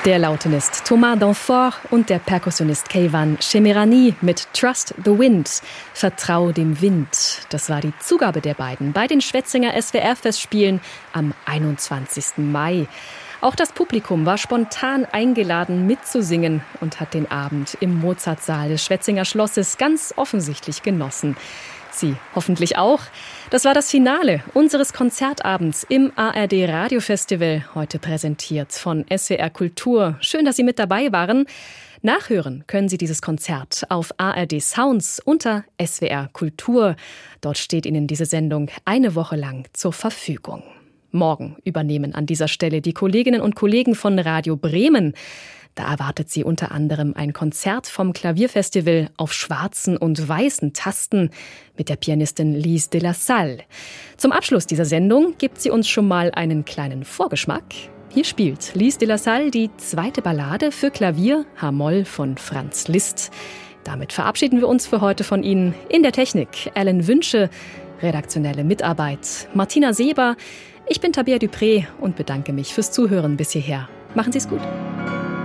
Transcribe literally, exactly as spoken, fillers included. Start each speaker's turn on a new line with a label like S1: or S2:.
S1: Der Lautenist Thomas Danfort und der Perkussionist Keivan Shemirani mit Trust the Wind, Vertrau dem Wind. Das war die Zugabe der beiden bei den Schwetzinger S W R-Festspielen am einundzwanzigsten Mai. Auch das Publikum war spontan eingeladen mitzusingen und hat den Abend im Mozartsaal des Schwetzinger Schlosses ganz offensichtlich genossen. Sie hoffentlich auch. Das war das Finale unseres Konzertabends im A R D Radiofestival, heute präsentiert von S W R Kultur. Schön, dass Sie mit dabei waren. Nachhören können Sie dieses Konzert auf A R D Sounds unter S W R Kultur. Dort steht Ihnen diese Sendung eine Woche lang zur Verfügung. Morgen übernehmen an dieser Stelle die Kolleginnen und Kollegen von Radio Bremen. Da erwartet Sie unter anderem ein Konzert vom Klavierfestival auf schwarzen und weißen Tasten mit der Pianistin Lise de la Salle. Zum Abschluss dieser Sendung gibt sie uns schon mal einen kleinen Vorgeschmack. Hier spielt Lise de la Salle die zweite Ballade für Klavier H-Moll von Franz Liszt. Damit verabschieden wir uns für heute von Ihnen. In der Technik Alan Wünsche, redaktionelle Mitarbeit Martina Seber. Ich bin Tabea Dupré und bedanke mich fürs Zuhören bis hierher. Machen Sie es gut.